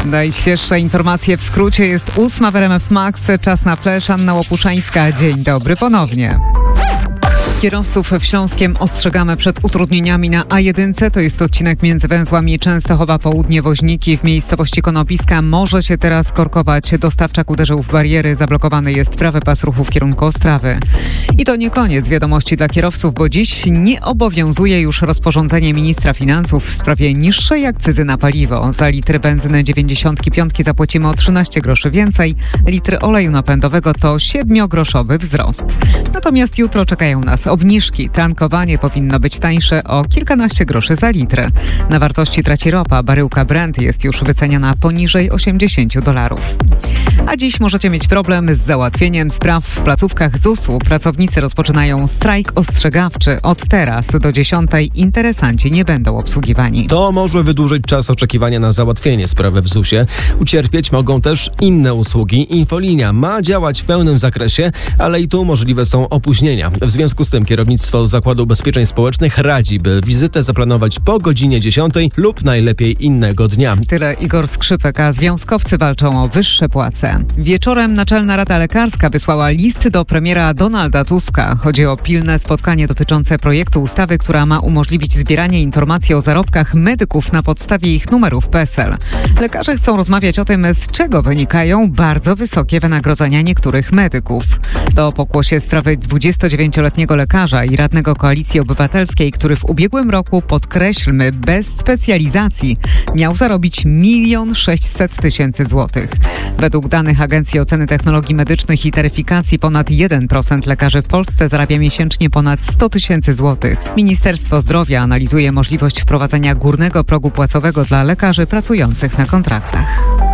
Najświeższe informacje w skrócie. Jest 8 w RMF Max. Czas na flash. Anna Łopuszczańska. Dzień dobry ponownie. Kierowców w Śląskiem ostrzegamy przed utrudnieniami na A1. To jest odcinek między węzłami Częstochowa Południe Woźniki w miejscowości Konopiska. Może się teraz korkować. Dostawczak uderzył w bariery. Zablokowany jest prawy pas ruchu w kierunku Ostrawy. I to nie koniec wiadomości dla kierowców, bo dziś nie obowiązuje już rozporządzenie ministra finansów w sprawie niższej akcyzy na paliwo. Za litr benzyny 95 zapłacimy o 13 groszy więcej. Litr oleju napędowego to 7-groszowy wzrost. Natomiast jutro czekają nas obniżki. Tankowanie powinno być tańsze o kilkanaście groszy za litr. Na wartości traci ropa. Baryłka Brent jest już wyceniana poniżej $80. A dziś możecie mieć problem z załatwieniem spraw w placówkach ZUS-u. Pracownicy rozpoczynają strajk ostrzegawczy. Od teraz do 10 interesanci nie będą obsługiwani. To może wydłużyć czas oczekiwania na załatwienie sprawy w ZUS-ie. Ucierpieć mogą też inne usługi. Infolinia ma działać w pełnym zakresie, ale i tu możliwe są opóźnienia. W związku z tym kierownictwo Zakładu Ubezpieczeń Społecznych radzi, by wizytę zaplanować po godzinie 10 lub najlepiej innego dnia. Tyle Igor Skrzypek, a związkowcy walczą o wyższe płace. Wieczorem Naczelna Rada Lekarska wysłała list do premiera Donalda Tuska. Chodzi o pilne spotkanie dotyczące projektu ustawy, która ma umożliwić zbieranie informacji o zarobkach medyków na podstawie ich numerów PESEL. Lekarze chcą rozmawiać o tym, z czego wynikają bardzo wysokie wynagrodzenia niektórych medyków. To pokłosie sprawy 29-letniego lekarza i radnego Koalicji Obywatelskiej, który w ubiegłym roku, podkreślmy, bez specjalizacji, miał zarobić 1 600 000 złotych. Według danych Agencji Oceny Technologii Medycznych i Taryfikacji ponad 1% lekarzy w Polsce zarabia miesięcznie ponad 100 000 złotych. Ministerstwo Zdrowia analizuje możliwość wprowadzenia górnego progu płacowego dla lekarzy pracujących na kontraktach.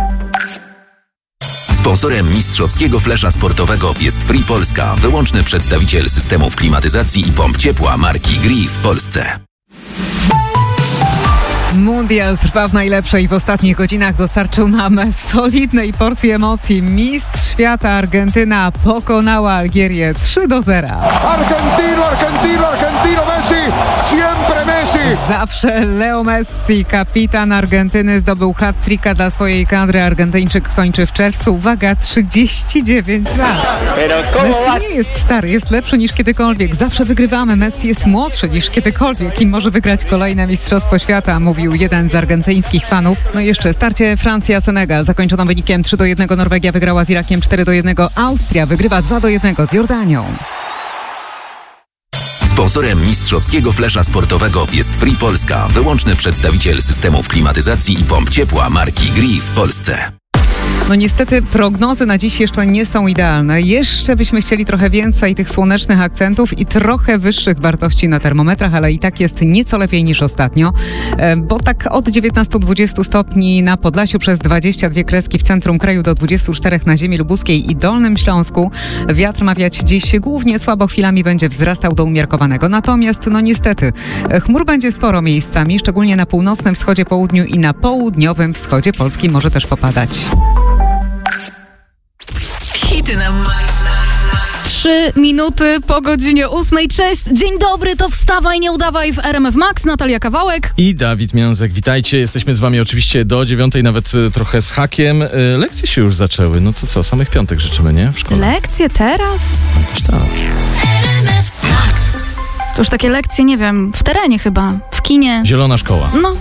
Sponsorem mistrzowskiego flesza sportowego jest Free Polska, wyłączny przedstawiciel systemów klimatyzacji i pomp ciepła marki Gree w Polsce. Mundial trwa w najlepszej. W ostatnich godzinach dostarczył nam solidnej porcji emocji. Mistrz świata Argentyna pokonała Algierię 3-0. Argentino, Messi, siempre Messi. Zawsze Leo Messi, kapitan Argentyny, zdobył hat-tricka dla swojej kadry. Argentyńczyk kończy w czerwcu. Uwaga, 39 lat. Messi nie jest stary, jest lepszy niż kiedykolwiek. Zawsze wygrywamy. Messi jest młodszy niż kiedykolwiek i może wygrać kolejne Mistrzostwo Świata, mówił jeden z argentyńskich fanów. No i jeszcze starcie Francja-Senegal zakończono wynikiem 3-1. Norwegia wygrała z Irakiem 4-1. Austria wygrywa 2-1 z Jordanią. Sponsorem mistrzowskiego flesza sportowego jest Free Polska, wyłączny przedstawiciel systemów klimatyzacji i pomp ciepła marki Gree w Polsce. No niestety prognozy na dziś jeszcze nie są idealne. Jeszcze byśmy chcieli trochę więcej tych słonecznych akcentów i trochę wyższych wartości na termometrach, ale i tak jest nieco lepiej niż ostatnio, bo tak od 19-20 stopni na Podlasiu, przez 22 kreski w centrum kraju do 24 na ziemi lubuskiej i Dolnym Śląsku. Wiatr ma wiać dziś głównie słabo, chwilami będzie wzrastał do umiarkowanego. Natomiast no niestety chmur będzie sporo miejscami, szczególnie na północnym wschodzie, południu i na południowym wschodzie Polski może też popadać. Hity na 3 minuty po godzinie 8. Cześć, dzień dobry, to Wstawaj, nie udawaj w RMF Max. Natalia Kawałek i Dawid Miązek. Witajcie, jesteśmy z wami oczywiście do 9, nawet trochę z hakiem. Lekcje się już zaczęły, no to co, samych piątek życzymy, nie? W szkole. Lekcje teraz? Jakoś tak. To już takie lekcje, nie wiem, w terenie chyba, w kinie. Zielona szkoła. No,